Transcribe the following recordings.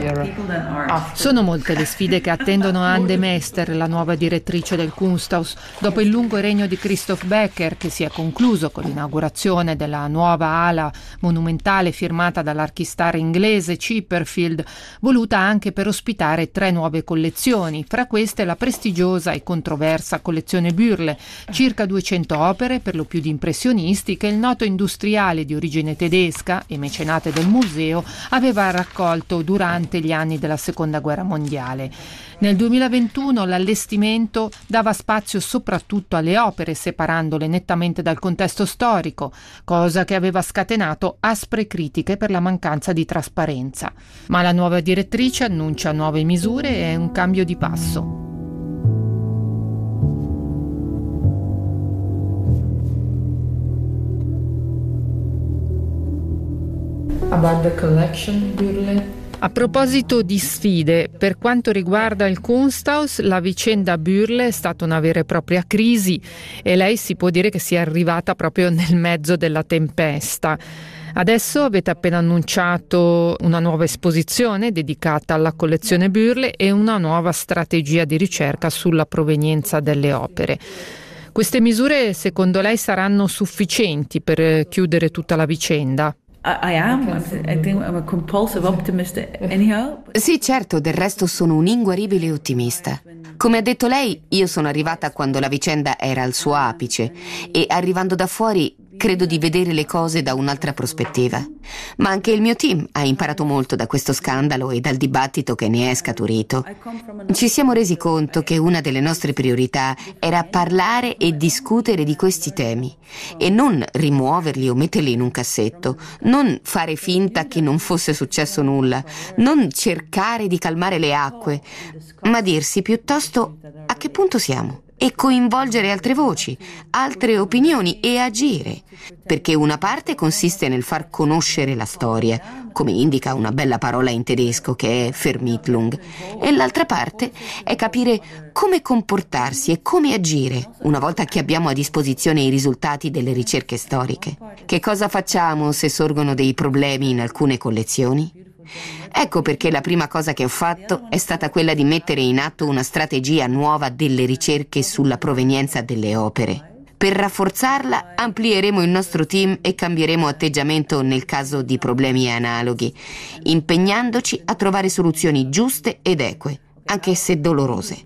Sono molte le sfide che attendono Ann de Meester, la nuova direttrice del Kunsthaus, dopo il lungo regno di Christoph Becker, che si è concluso con l'inaugurazione della nuova ala monumentale firmata dall'archistar inglese Chipperfield, voluta anche per ospitare 3 nuove collezioni, fra queste la prestigiosa e controversa collezione Bürle, circa 200 opere, per lo più di impressionisti, che il noto industriale di origine tedesca e mecenate del museo aveva raccolto durante gli anni della Seconda Guerra Mondiale. Nel 2021 l'allestimento dava spazio soprattutto alle opere, separandole nettamente dal contesto storico, cosa che aveva scatenato aspre critiche per la mancanza di trasparenza. Ma la nuova direttrice annuncia nuove misure e un cambio di passo. About the collection, Bürle. A proposito di sfide, per quanto riguarda il Kunsthaus, la vicenda Bürle è stata una vera e propria crisi e lei si può dire che sia arrivata proprio nel mezzo della tempesta. Adesso avete appena annunciato una nuova esposizione dedicata alla collezione Bürle e una nuova strategia di ricerca sulla provenienza delle opere. Queste misure, secondo lei, saranno sufficienti per chiudere tutta la vicenda? I think I'm a compulsive optimist anyhow. Sì, certo, del resto sono un inguaribile ottimista. Come ha detto lei, io sono arrivata quando la vicenda era al suo apice e arrivando da fuori credo di vedere le cose da un'altra prospettiva. Ma anche il mio team ha imparato molto da questo scandalo e dal dibattito che ne è scaturito. Ci siamo resi conto che una delle nostre priorità era parlare e discutere di questi temi e non rimuoverli o metterli in un cassetto, non fare finta che non fosse successo nulla, non cercare di calmare le acque, ma dirsi piuttosto a che punto siamo e coinvolgere altre voci, altre opinioni e agire, perché una parte consiste nel far conoscere la storia, come indica una bella parola in tedesco che è Vermittlung, e l'altra parte è capire come comportarsi e come agire una volta che abbiamo a disposizione i risultati delle ricerche storiche. Che cosa facciamo se sorgono dei problemi in alcune collezioni? Ecco perché la prima cosa che ho fatto è stata quella di mettere in atto una strategia nuova delle ricerche sulla provenienza delle opere. Per rafforzarla amplieremo il nostro team e cambieremo atteggiamento nel caso di problemi analoghi, impegnandoci a trovare soluzioni giuste ed eque, anche se dolorose.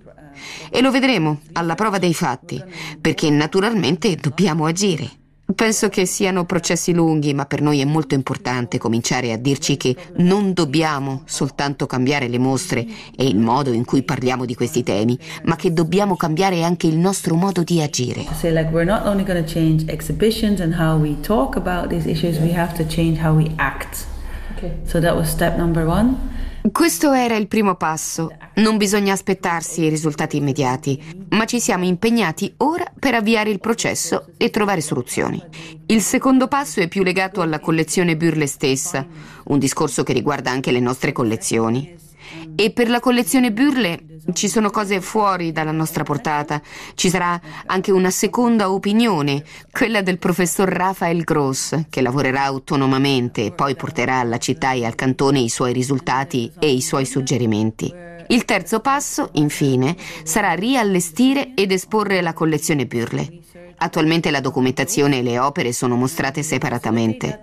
E lo vedremo alla prova dei fatti, perché naturalmente dobbiamo agire. Penso che siano processi lunghi, ma per noi è molto importante cominciare a dirci che non dobbiamo soltanto cambiare le mostre e il modo in cui parliamo di questi temi, ma che dobbiamo cambiare anche il nostro modo di agire. Say like we're not only going to change exhibitions and how we talk about these issues, we have to change how we act. Okay. So that was step number 1. Questo era il primo passo. Non bisogna aspettarsi i risultati immediati, ma ci siamo impegnati ora per avviare il processo e trovare soluzioni. Il secondo passo è più legato alla collezione Bürle stessa, un discorso che riguarda anche le nostre collezioni. E per la collezione Bürle ci sono cose fuori dalla nostra portata. Ci sarà anche una seconda opinione, quella del professor Raphael Gross, che lavorerà autonomamente e poi porterà alla città e al cantone i suoi risultati e i suoi suggerimenti. Il terzo passo, infine, sarà riallestire ed esporre la collezione Bürle. Attualmente la documentazione e le opere sono mostrate separatamente.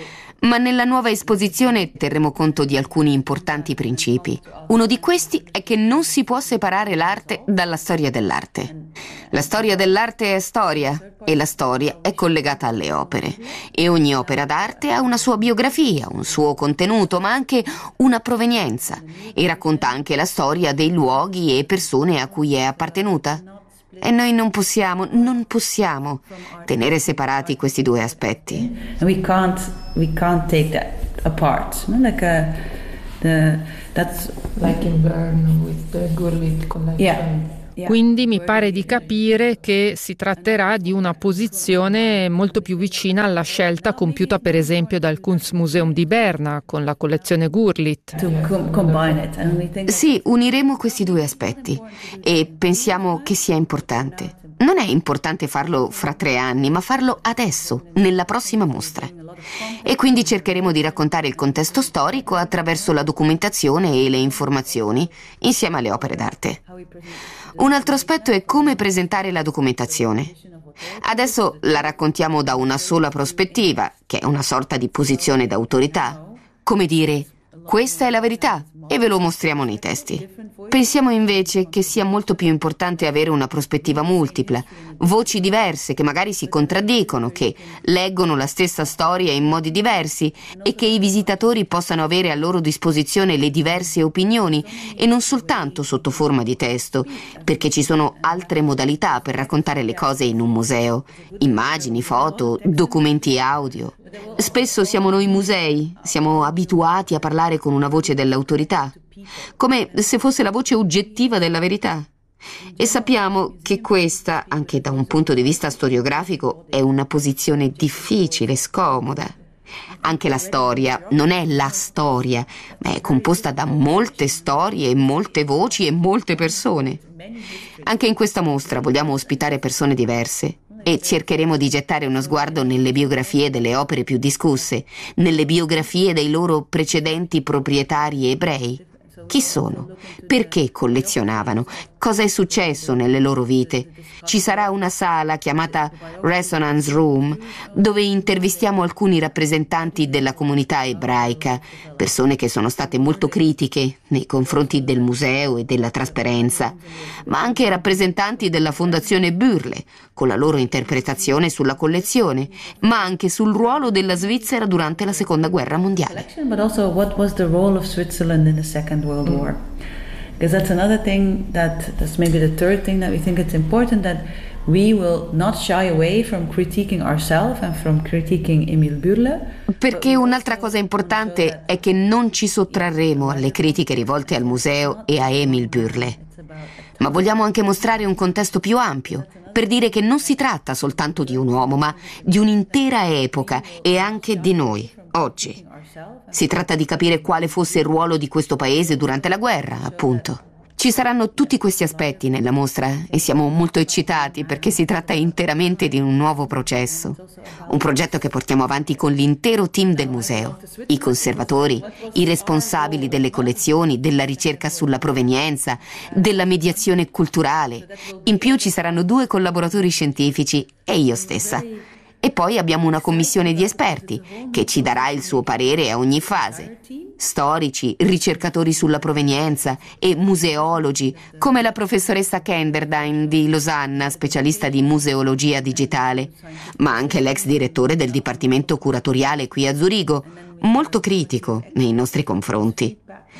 Ma nella nuova esposizione terremo conto di alcuni importanti principi. Uno di questi è che non si può separare l'arte dalla storia dell'arte. La storia dell'arte è storia e la storia è collegata alle opere. E ogni opera d'arte ha una sua biografia, un suo contenuto, ma anche una provenienza e racconta anche la storia dei luoghi e persone a cui è appartenuta. E noi non possiamo tenere separati questi due aspetti. We can't take that apart. That's like in Bern with the Gurlitt collection. Yeah. Quindi mi pare di capire che si tratterà di una posizione molto più vicina alla scelta compiuta per esempio dal Kunstmuseum di Berna con la collezione Gurlitt. Sì, uniremo questi due aspetti e pensiamo che sia importante. Non è importante farlo fra 3 anni, ma farlo adesso, nella prossima mostra. E quindi cercheremo di raccontare il contesto storico attraverso la documentazione e le informazioni, insieme alle opere d'arte. Un altro aspetto è come presentare la documentazione. Adesso la raccontiamo da una sola prospettiva, che è una sorta di posizione d'autorità. Come dire, questa è la verità e ve lo mostriamo nei testi. Pensiamo invece che sia molto più importante avere una prospettiva multipla, voci diverse che magari si contraddicono, che leggono la stessa storia in modi diversi e che i visitatori possano avere a loro disposizione le diverse opinioni e non soltanto sotto forma di testo, perché ci sono altre modalità per raccontare le cose in un museo: immagini, foto, documenti audio. Spesso siamo noi musei, siamo abituati a parlare con una voce dell'autorità, come se fosse la voce oggettiva della verità. E sappiamo che questa, anche da un punto di vista storiografico, è una posizione difficile, scomoda. Anche la storia non è la storia, ma è composta da molte storie, molte voci e molte persone. Anche in questa mostra vogliamo ospitare persone diverse e cercheremo di gettare uno sguardo nelle biografie delle opere più discusse, nelle biografie dei loro precedenti proprietari ebrei. Chi sono? Perché collezionavano? Cosa è successo nelle loro vite? Ci sarà una sala chiamata Resonance Room dove intervistiamo alcuni rappresentanti della comunità ebraica, persone che sono state molto critiche nei confronti del museo e della trasparenza, ma anche rappresentanti della Fondazione Bürle con la loro interpretazione sulla collezione, ma anche sul ruolo della Svizzera durante la Seconda Guerra Mondiale. But also, what was the role of Switzerland in the Second World War? Because that's another thing that's maybe the third thing that we think it's important, that we will not shy away from critiquing ourselves and from critiquing Emil Bürle. Perché un'altra cosa importante è che non ci sottrarremo alle critiche rivolte al museo e a Emil Bürle. Ma vogliamo anche mostrare un contesto più ampio, per dire che non si tratta soltanto di un uomo, ma di un'intera epoca e anche di noi, oggi. Si tratta di capire quale fosse il ruolo di questo paese durante la guerra, appunto. Ci saranno tutti questi aspetti nella mostra e siamo molto eccitati perché si tratta interamente di un nuovo processo. Un progetto che portiamo avanti con l'intero team del museo, i conservatori, i responsabili delle collezioni, della ricerca sulla provenienza, della mediazione culturale. In più ci saranno 2 collaboratori scientifici e io stessa. E poi abbiamo una commissione di esperti che ci darà il suo parere a ogni fase. Storici, ricercatori sulla provenienza e museologi, come la professoressa Kenderdine di Losanna, specialista di museologia digitale, ma anche l'ex direttore del dipartimento curatoriale qui a Zurigo, molto critico nei nostri confronti.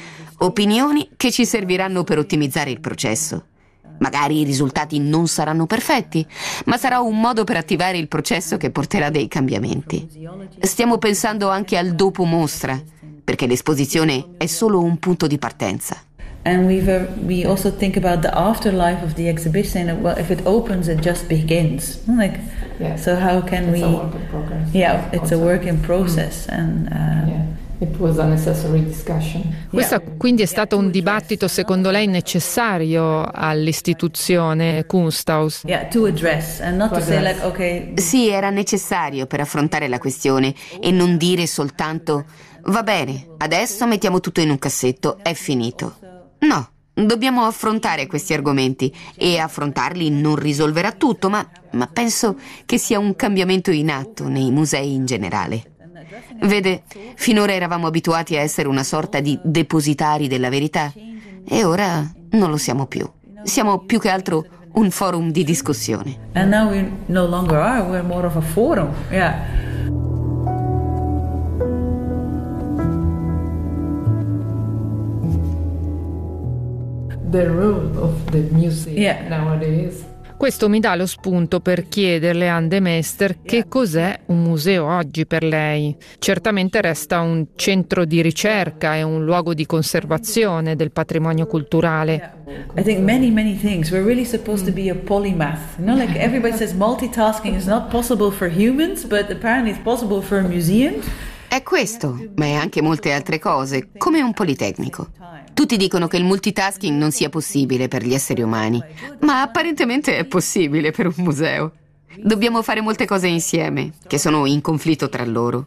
Opinioni che ci serviranno per ottimizzare il processo. Magari i risultati non saranno perfetti, ma sarà un modo per attivare il processo che porterà dei cambiamenti. Stiamo pensando anche al dopo mostra, perché l'esposizione è solo un punto di partenza. And we also think about the afterlife of the exhibition, saying, well, if it opens, it just begins. Like, so how can we? It's a work in process, and. It was a necessary discussion. Questo quindi è stato un dibattito, secondo lei, necessario all'istituzione Kunsthaus? To address and not to say like, okay. Sì, era necessario per affrontare la questione e non dire soltanto va bene, adesso mettiamo tutto in un cassetto, è finito. No, dobbiamo affrontare questi argomenti e affrontarli non risolverà tutto, ma penso che sia un cambiamento in atto nei musei in generale. Vede, finora eravamo abituati a essere una sorta di depositari della verità e ora non lo siamo più. Siamo più che altro un forum di discussione. And now we no longer are, we're more of a forum. The role of the museum nowadays. Questo mi dà lo spunto per chiederle a Ann Demester che cos'è un museo oggi per lei. Certamente resta un centro di ricerca e un luogo di conservazione del patrimonio culturale. I think many things. We're really supposed to be a polymath. You know, like everybody says multitasking is not possible for humans, but apparently it's possible for museums. È questo, ma è anche molte altre cose, come un politecnico. Tutti dicono che il multitasking non sia possibile per gli esseri umani, ma apparentemente è possibile per un museo. Dobbiamo fare molte cose insieme, che sono in conflitto tra loro.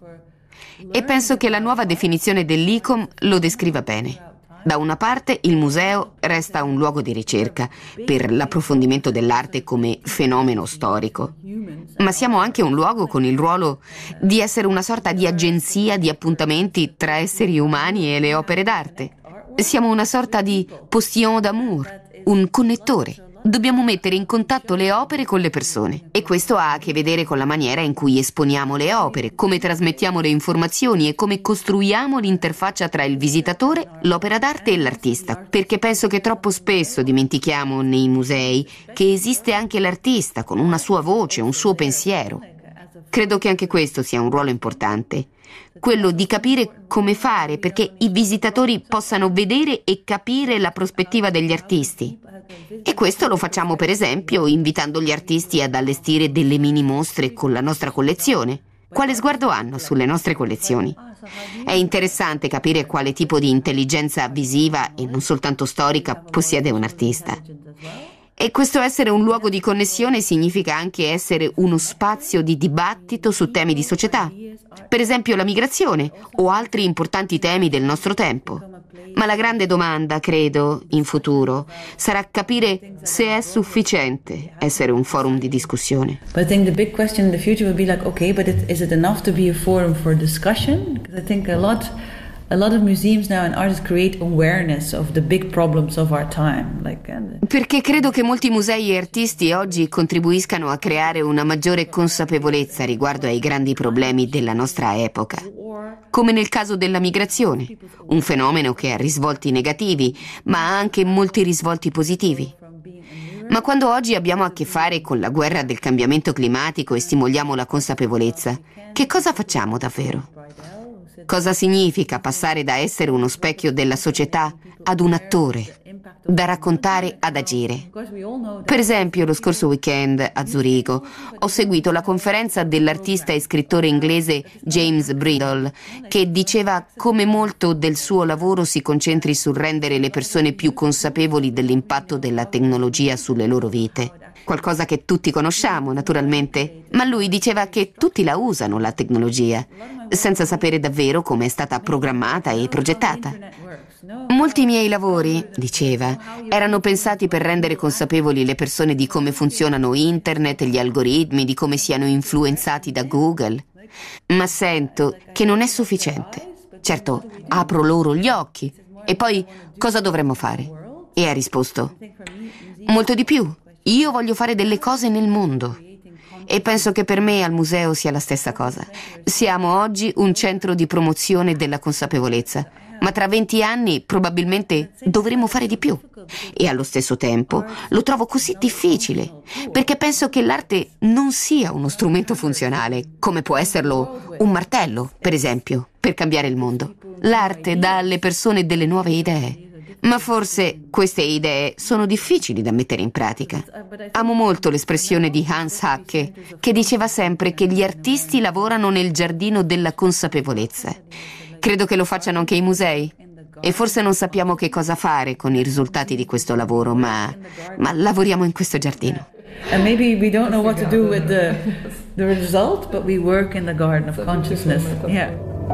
E penso che la nuova definizione dell'ICOM lo descriva bene. Da una parte il museo resta un luogo di ricerca per l'approfondimento dell'arte come fenomeno storico, ma siamo anche un luogo con il ruolo di essere una sorta di agenzia di appuntamenti tra esseri umani e le opere d'arte. Siamo una sorta di postillon d'amour, un connettore. Dobbiamo mettere in contatto le opere con le persone e questo ha a che vedere con la maniera in cui esponiamo le opere, come trasmettiamo le informazioni e come costruiamo l'interfaccia tra il visitatore, l'opera d'arte e l'artista, perché penso che troppo spesso dimentichiamo nei musei che esiste anche l'artista con una sua voce, un suo pensiero. Credo che anche questo sia un ruolo importante, quello di capire come fare perché i visitatori possano vedere e capire la prospettiva degli artisti. E questo lo facciamo per esempio invitando gli artisti ad allestire delle mini mostre con la nostra collezione. Quale sguardo hanno sulle nostre collezioni? È interessante capire quale tipo di intelligenza visiva e non soltanto storica possiede un artista. E questo essere un luogo di connessione significa anche essere uno spazio di dibattito su temi di società, per esempio la migrazione o altri importanti temi del nostro tempo. Ma la grande domanda, credo, in futuro, sarà capire se è sufficiente essere un forum di discussione. But I think the big question in the future will be like, okay, but is it enough to be a forum for discussion? Because I think a lot of museums now and artists create awareness of the big problems of our time. Perché credo che molti musei e artisti oggi contribuiscano a creare una maggiore consapevolezza riguardo ai grandi problemi della nostra epoca. Come nel caso della migrazione, un fenomeno che ha risvolti negativi, ma ha anche molti risvolti positivi. Ma quando oggi abbiamo a che fare con la guerra del cambiamento climatico e stimoliamo la consapevolezza, che cosa facciamo davvero? Cosa significa passare da essere uno specchio della società ad un attore, da raccontare ad agire? Per esempio, lo scorso weekend a Zurigo ho seguito la conferenza dell'artista e scrittore inglese James Bridle, che diceva come molto del suo lavoro si concentri sul rendere le persone più consapevoli dell'impatto della tecnologia sulle loro vite. Qualcosa che tutti conosciamo, naturalmente, ma lui diceva che tutti la usano, la tecnologia, senza sapere davvero come è stata programmata e progettata. Molti miei lavori, diceva, erano pensati per rendere consapevoli le persone di come funzionano internet, gli algoritmi, di come siano influenzati da Google. Ma sento che non è sufficiente. Certo, apro loro gli occhi. E poi cosa dovremmo fare? E ha risposto: molto di più. Io voglio fare delle cose nel mondo. E penso che per me al museo sia la stessa cosa. Siamo oggi un centro di promozione della consapevolezza, ma tra 20 anni probabilmente dovremo fare di più. E allo stesso tempo lo trovo così difficile, perché penso che l'arte non sia uno strumento funzionale, come può esserlo un martello, per esempio, per cambiare il mondo. L'arte dà alle persone delle nuove idee. Ma forse queste idee sono difficili da mettere in pratica. Amo molto l'espressione di Hans Hacke, che diceva sempre che gli artisti lavorano nel giardino della consapevolezza. Credo che lo facciano anche i musei. E forse non sappiamo che cosa fare con i risultati di questo lavoro, ma lavoriamo in questo giardino. And maybe we don't know what to do with the result, but we work in the garden of consciousness. Yeah.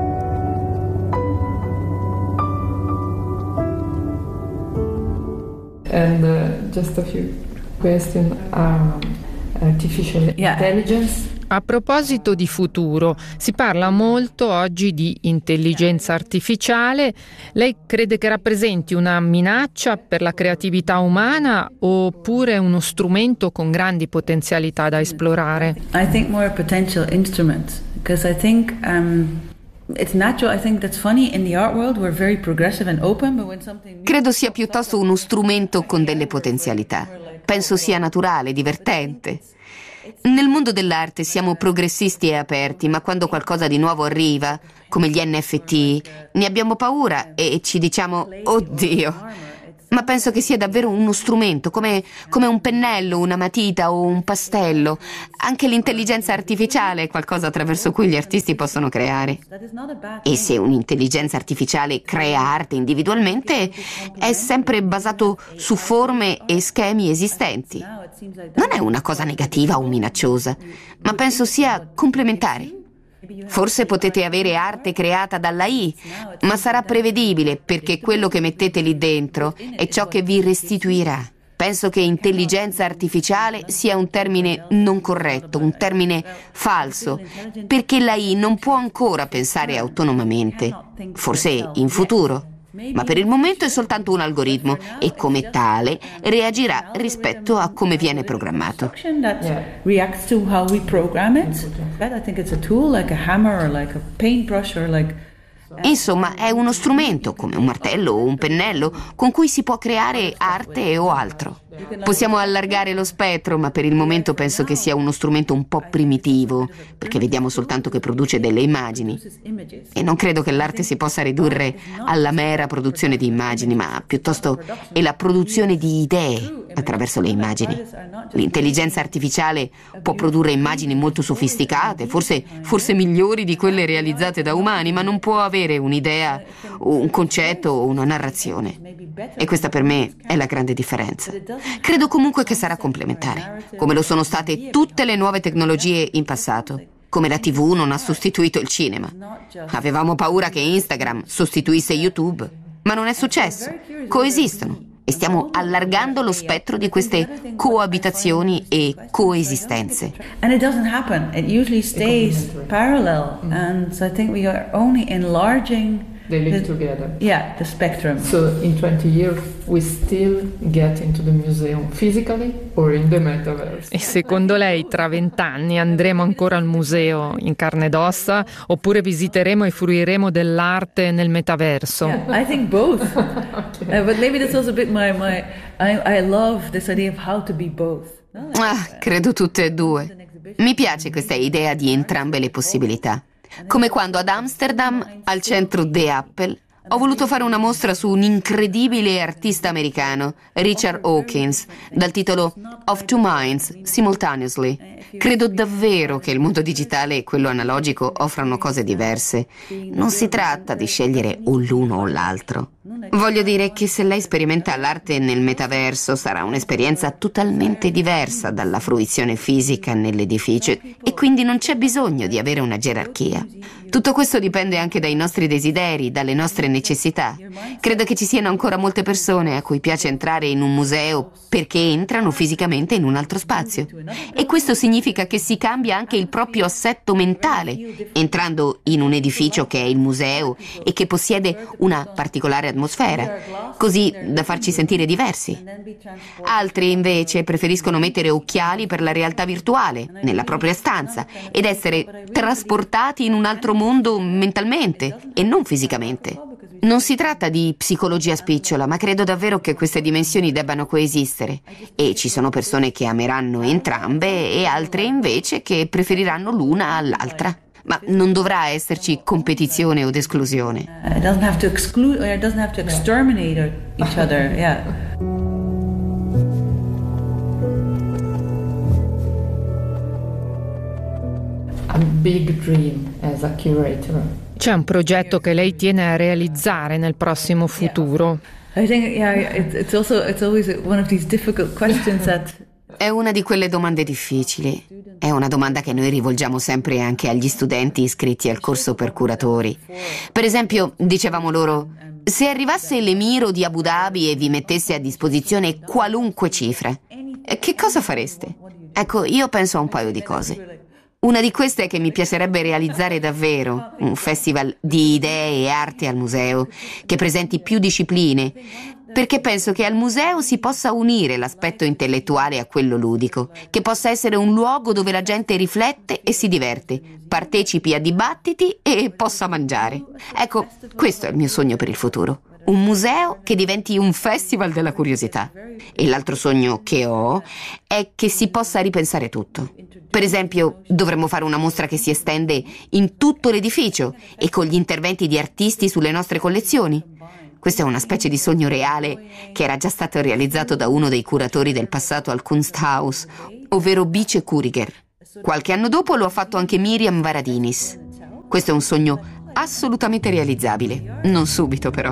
And just a few questions. Artificial intelligence. A proposito di futuro, si parla molto oggi di intelligenza artificiale. Lei crede che rappresenti una minaccia per la creatività umana oppure uno strumento con grandi potenzialità da esplorare? I think more a potential instrument, because I think it's natural. I think that's funny. In the art world we're very progressive and open, but when something... Credo sia piuttosto uno strumento con delle potenzialità. Penso sia naturale, divertente. Nel mondo dell'arte siamo progressisti e aperti, ma quando qualcosa di nuovo arriva, come gli NFT, ne abbiamo paura e ci diciamo: oddio. ma penso che sia davvero uno strumento, come un pennello, una matita o un pastello. Anche l'intelligenza artificiale è qualcosa attraverso cui gli artisti possono creare. E se un'intelligenza artificiale crea arte individualmente, è sempre basato su forme e schemi esistenti. Non è una cosa negativa o minacciosa, ma penso sia complementare. Forse potete avere arte creata dall'AI, ma sarà prevedibile perché quello che mettete lì dentro è ciò che vi restituirà. Penso che intelligenza artificiale sia un termine non corretto, un termine falso, perché l'AI non può ancora pensare autonomamente, forse in futuro. Ma per il momento è soltanto un algoritmo e come tale reagirà rispetto a come viene programmato. Insomma, è uno strumento, come un martello o un pennello, con cui si può creare arte o altro. Possiamo allargare lo spettro, ma per il momento penso che sia uno strumento un po' primitivo, perché vediamo soltanto che produce delle immagini. E non credo che l'arte si possa ridurre alla mera produzione di immagini, ma piuttosto è la produzione di idee attraverso le immagini. L'intelligenza artificiale può produrre immagini molto sofisticate, forse migliori di quelle realizzate da umani, ma non può avere un'idea, un concetto o una narrazione. E questa per me è la grande differenza. Credo comunque che sarà complementare, come lo sono state tutte le nuove tecnologie in passato. Come la TV non ha sostituito il cinema. Avevamo paura che Instagram sostituisse YouTube, ma non è successo. Coesistono. E stiamo allargando lo spettro di queste coabitazioni e coesistenze. And it doesn't happen. It usually stays parallel. And so I think we are only enlarging They live together. Yeah, the spectrum. So in 20 years we still get into the museum physically or in the metaverse? E secondo lei tra 20 anni andremo ancora al museo in carne ed ossa oppure visiteremo e fruiremo dell'arte nel metaverso? Yeah, I think both. But maybe that's also a bit I love this idea of how to be both. Credo tutte e due. Mi piace questa idea di entrambe le possibilità. Come quando ad Amsterdam, al centro The Apple, ho voluto fare una mostra su un incredibile artista americano, Richard Hawkins, dal titolo Of Two Minds, Simultaneously. Credo davvero che il mondo digitale e quello analogico offrano cose diverse. Non si tratta di scegliere o l'uno o l'altro. Voglio dire che se lei sperimenta l'arte nel metaverso sarà un'esperienza totalmente diversa dalla fruizione fisica nell'edificio e quindi non c'è bisogno di avere una gerarchia. Tutto questo dipende anche dai nostri desideri, dalle nostre necessità. Credo che ci siano ancora molte persone a cui piace entrare in un museo perché entrano fisicamente in un altro spazio. E questo significa che si cambia anche il proprio assetto mentale, entrando in un edificio che è il museo e che possiede una particolare atmosfera, così da farci sentire diversi. Altri invece preferiscono mettere occhiali per la realtà virtuale nella propria stanza ed essere trasportati in un altro mondo mentalmente e non fisicamente. Non si tratta di psicologia spicciola, ma credo davvero che queste dimensioni debbano coesistere e ci sono persone che ameranno entrambe e altre invece che preferiranno l'una all'altra. Ma non dovrà esserci competizione o esclusione. It doesn't have to exclude, or it doesn't have to exterminate each other. Yeah. A big dream as a curator. C'è un progetto che lei tiene a realizzare nel prossimo futuro? I think it's always one of these difficult questions that. È una di quelle domande difficili. È una domanda che noi rivolgiamo sempre anche agli studenti iscritti al corso per curatori. Per esempio, dicevamo loro: se arrivasse l'emiro di Abu Dhabi e vi mettesse a disposizione qualunque cifra, che cosa fareste? Ecco, io penso a un paio di cose. Una di queste è che mi piacerebbe realizzare davvero un festival di idee e arte al museo, che presenti più discipline, perché penso che al museo si possa unire l'aspetto intellettuale a quello ludico, che possa essere un luogo dove la gente riflette e si diverte, partecipi a dibattiti e possa mangiare. Ecco, questo è il mio sogno per il futuro. Un museo che diventi un festival della curiosità. E l'altro sogno che ho è che si possa ripensare tutto. Per esempio, dovremmo fare una mostra che si estende in tutto l'edificio e con gli interventi di artisti sulle nostre collezioni. Questo è una specie di sogno reale che era già stato realizzato da uno dei curatori del passato al Kunsthaus, ovvero Bice Kuriger. Qualche anno dopo lo ha fatto anche Miriam Varadinis. Questo è un sogno assolutamente realizzabile, non subito però.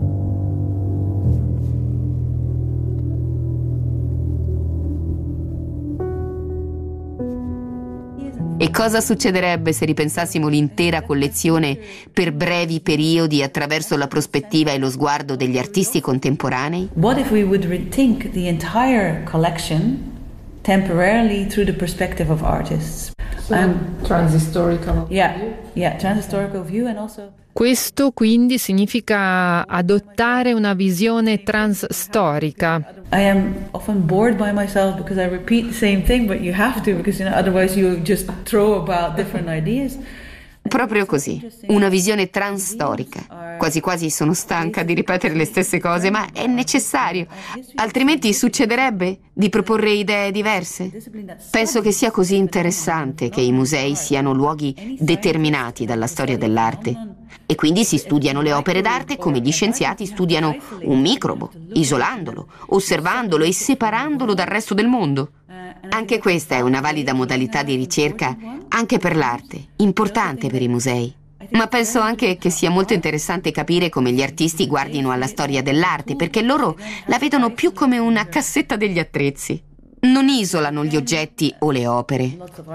E cosa succederebbe se ripensassimo l'intera collezione per brevi periodi attraverso la prospettiva e lo sguardo degli artisti contemporanei? What if we would rethink the entire collection temporarily through the perspective of artists? Transhistorical. Transhistorical view and also. Questo quindi significa adottare una visione transstorica. I am often bored by myself because I repeat the same thing, but you have to, because otherwise you just throw about different ideas. Proprio così, una visione transstorica. Quasi quasi sono stanca di ripetere le stesse cose, ma è necessario, altrimenti succederebbe di proporre idee diverse. Penso che sia così interessante che i musei siano luoghi determinati dalla storia dell'arte. E quindi si studiano le opere d'arte come gli scienziati studiano un microbo, isolandolo, osservandolo e separandolo dal resto del mondo. Anche questa è una valida modalità di ricerca anche per l'arte, importante per i musei. Ma penso anche che sia molto interessante capire come gli artisti guardino alla storia dell'arte, perché loro la vedono più come una cassetta degli attrezzi. Non isolano gli oggetti o le opere.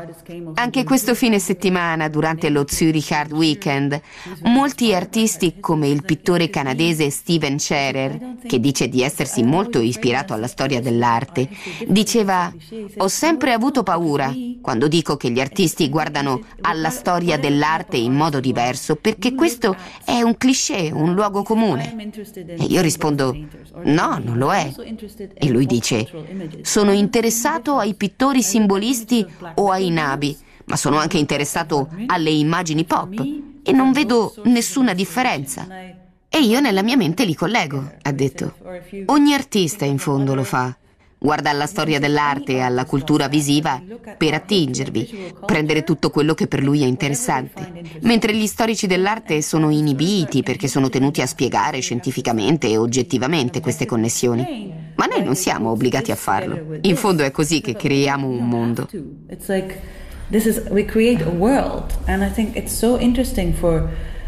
Anche questo fine settimana, durante lo Zurich Art Weekend, molti artisti come il pittore canadese Steven Scherer, che dice di essersi molto ispirato alla storia dell'arte, diceva: «Ho sempre avuto paura quando dico che gli artisti guardano alla storia dell'arte in modo diverso, perché questo è un cliché, un luogo comune». E io rispondo: «No, non lo è». E lui dice: «Sono interessato ai pittori simbolisti o ai nabi, ma sono anche interessato alle immagini pop e non vedo nessuna differenza». E io nella mia mente li collego, ha detto. Ogni artista in fondo lo fa. Guarda alla storia dell'arte e alla cultura visiva per attingervi, prendere tutto quello che per lui è interessante, mentre gli storici dell'arte sono inibiti perché sono tenuti a spiegare scientificamente e oggettivamente queste connessioni. Ma noi non siamo obbligati a farlo. In fondo è così che creiamo un mondo. We create a world, and I think it's so interesting for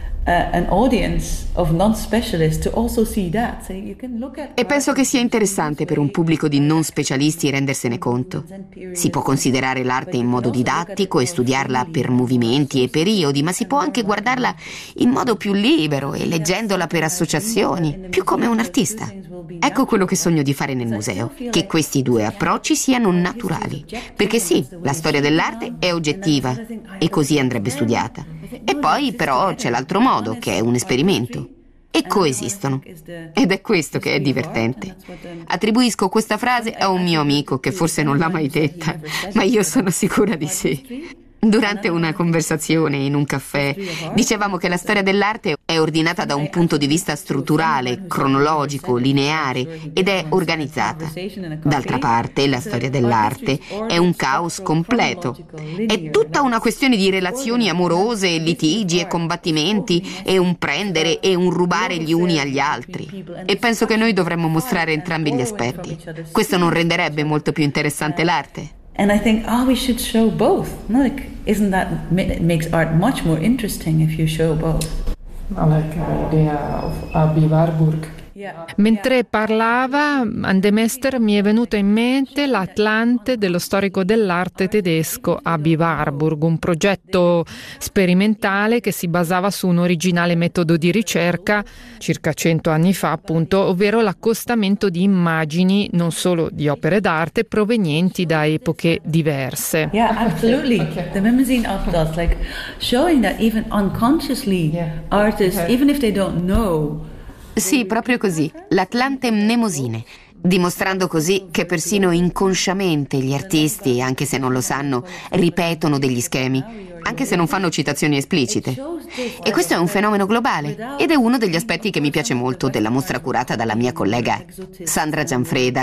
an audience of non-specialists to also see that. So you can look at. E penso che sia interessante per un pubblico di non specialisti rendersene conto. Si può considerare l'arte in modo didattico e studiarla per movimenti e periodi, ma si può anche guardarla in modo più libero e leggendola per associazioni, più come un artista. Ecco quello che sogno di fare nel museo, che questi due approcci siano naturali. Perché sì, la storia dell'arte è oggettiva e così andrebbe studiata. E poi però c'è l'altro modo, che è un esperimento. E coesistono. Ed è questo che è divertente. Attribuisco questa frase a un mio amico che forse non l'ha mai detta, ma io sono sicura di sì. Durante una conversazione in un caffè dicevamo che la storia dell'arte è ordinata da un punto di vista strutturale, cronologico, lineare ed è organizzata. D'altra parte, la storia dell'arte è un caos completo. È tutta una questione di relazioni amorose, litigi e combattimenti, e un prendere e un rubare gli uni agli altri. E penso che noi dovremmo mostrare entrambi gli aspetti. Questo non renderebbe molto più interessante l'arte? And I think, we should show both. Isn't that, it makes art much more interesting if you show both. I like the idea of Aby Warburg. Mentre parlava, Ann Mester mi è venuto in mente l'Atlante dello storico dell'arte tedesco Aby Warburg, un progetto sperimentale che si basava su un originale metodo di ricerca circa 100 anni fa, appunto, ovvero l'accostamento di immagini non solo di opere d'arte provenienti da epoche diverse. Yeah, absolutely. The Mnemosyne does, like showing that even unconsciously artists, even if they don't know. Sì, proprio così, l'Atlante Mnemosyne, dimostrando così che persino inconsciamente gli artisti, anche se non lo sanno, ripetono degli schemi, anche se non fanno citazioni esplicite. E questo è un fenomeno globale ed è uno degli aspetti che mi piace molto della mostra curata dalla mia collega Sandra Gianfreda,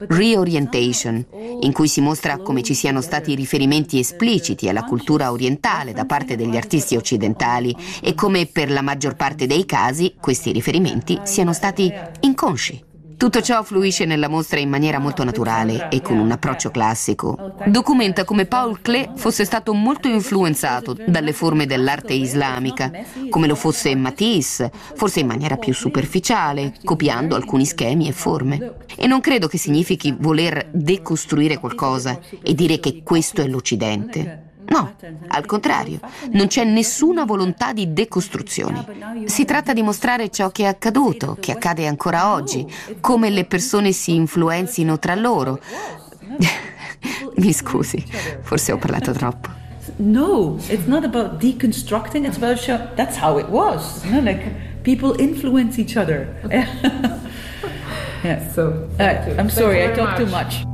Reorientation, in cui si mostra come ci siano stati riferimenti espliciti alla cultura orientale da parte degli artisti occidentali e come per la maggior parte dei casi questi riferimenti siano stati inconsci. Tutto ciò fluisce nella mostra in maniera molto naturale e con un approccio classico. Documenta come Paul Klee fosse stato molto influenzato dalle forme dell'arte islamica, come lo fosse Matisse, forse in maniera più superficiale, copiando alcuni schemi e forme. E non credo che significhi voler decostruire qualcosa e dire che questo è l'Occidente. No, al contrario, non c'è nessuna volontà di decostruzione. Si tratta di mostrare ciò che è accaduto, che accade ancora oggi, come le persone si influenzino tra loro. Mi scusi, forse ho parlato troppo. No, it's not about deconstructing, it's about showing that's how it was. You know, like people influence each other. Yeah. So, I'm sorry, I talk too much.